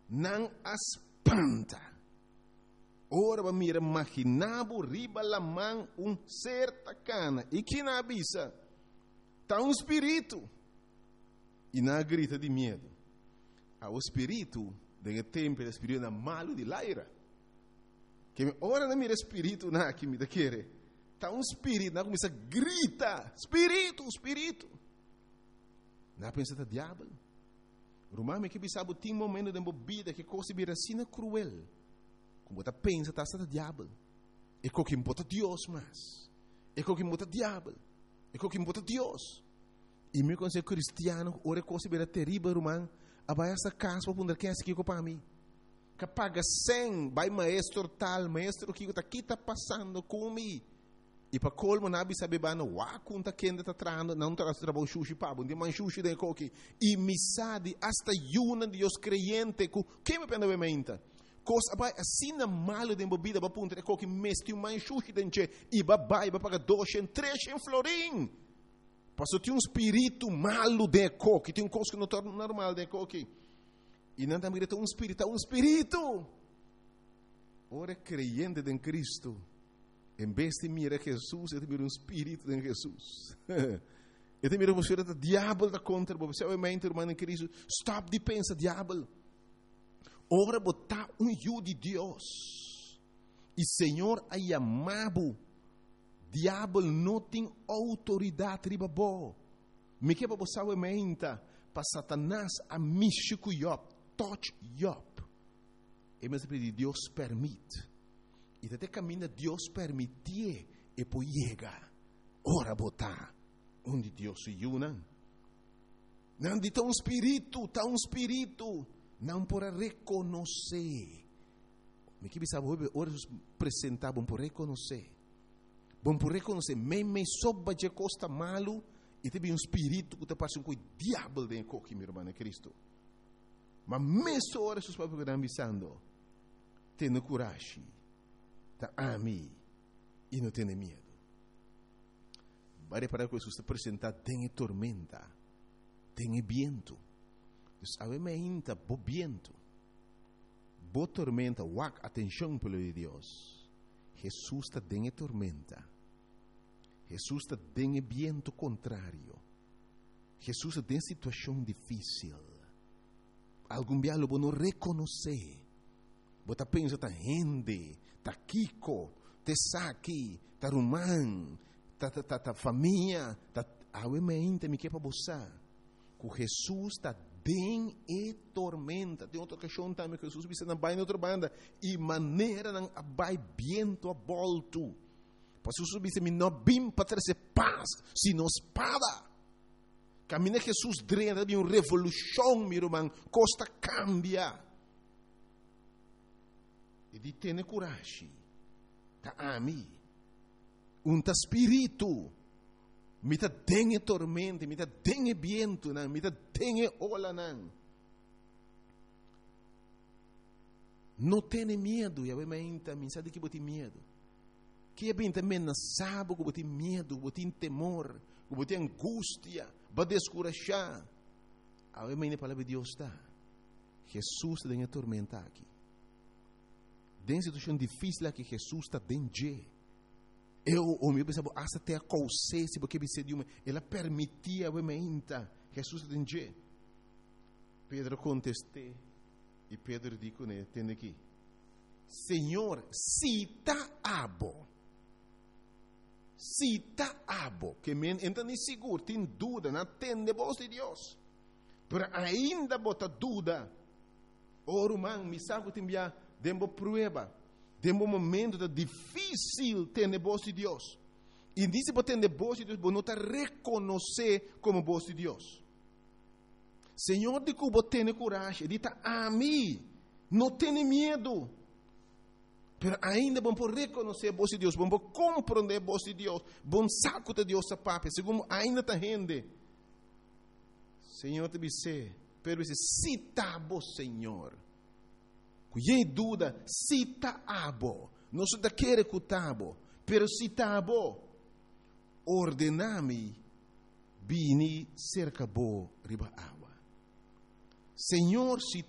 não espanta. Ora va mira imaginabo riba la mão ser tacana. E que na avisa, tá espírito. E na grita de medo. O espírito, de tempo, o espírito é malo de laira. Que ora na mira espírito na que me da querer. Tá espírito, na começa a grita, espírito. Na pensa da diabo. Romano que bisabo tem momento de vida que coisa vira assim cruel. Como você pensa, está sendo diabo. É o que importa Deus, mas. É o que importa diabo. É o que importa Deus. E meu conselho cristiano, ora coisa vira terrível, romano. Abai essa casa para poder que é aqui para mim. Que paga 100, vai maestro tal, maestro que está passando comigo. E para colmo na bisa bebano, conta quem está trando, não está trabalhando sushi pabo, não tem sushi de coque. E misade hasta yuna de os creyentes, que me pende bementa. Coisa vai assim na malo de bebida, para punta de coque mesti um sushi dentro e vai pagar 200, 300 florim. Passou tem espírito malo de coque, tem coisa que não torna normal de coque. E não está mirando um espírito. Ora creyente em Cristo. Em vez de mirar Jesus, eu te miro espírito em Jesus. Eu te miro você o diabo da contra você, obviamente, irmão em Cristo. Stop de pensar diabo. Ora botar yu de Deus. E Senhor aí amado. Diabo não tem autoridade riba bo. Me que você obviamente para Satanás a místico Job, touch Job. E mas Deus permite. E até caminha Deus permitir e por chegar. Ora botar onde Deus se une. Não de tão espírito, não para reconhecer. Me que sabe ora apresentar bom por reconhecer. Bom por reconhecer, me soba de costa malo e tem espírito que te passa com o diabo dentro coque, meu irmão, Cristo. Mas mesmo ora seus papos que estão avisando, tenha coragem. Tá ami e não tem medo. Vai reparar que Jesus está apresentado, tem tormenta, tem viento. Obviamente, bo viento, bo tormenta, atenção pelo de Deus. Jesus está em tormenta. Jesus está em viento contrário. Jesus está em situação difícil. Algum dia lo não reconhecer. Você pensa, tá gente, tá Kiko, tá Saki, tá Rumán, tá família, tá obviamente me quer para você. Que Jesus está em tormenta. Tem outra questão também que Jesus disse na baina outra banda e maneira não abai viento a volto. Mas Jesus disse me não bim para trazer paz, sino espada. Caminha Jesus drena de uma revolução, meu irmão, costa cambia. E de ter coragem. Tá ami. Tá espírito. Me tá dengue tormenta, me tá dengue viento, me tá dengue ola não. Não tenha medo, e obviamente, me sabe que você tem medo. Que é bem também não sabe que você tem medo, que você tem temor, que você tem angústia, vai descorajar. Obviamente a palavra de Deus está. Jesus está em tormenta aqui. Dentro de situação difícil que Jesus está dentro. O meu pensava, até a coisa, se porque você de uma, ela permitia, obviamente, Jesus está dentro. Pedro contestou, e Pedro disse, né, tem aqui, Senhor, se está abo, que me entende seguro, tem dúvida, não tem voz de Deus, mas ainda bota dúvida, irmão, me sabe que tem tempo prueba, tem um momento difícil ter voz de Deus, e disse para ter voz de Deus, não está reconhecer como voz de Deus. Senhor, de que você tem coragem, diz a mim, não tenha medo. Mas ainda vamos reconhecer a voz de Deus, vamos compreender a voz de Deus, vamos saco de Deus a papai, segundo ainda está gente. Senhor, te disse, pero disse, se está bom, Senhor. Cuidei dúvida, se está bom, não se está querendo que está bom, pero se está bom, ordename, vini cerca bo riba água. Senhor, se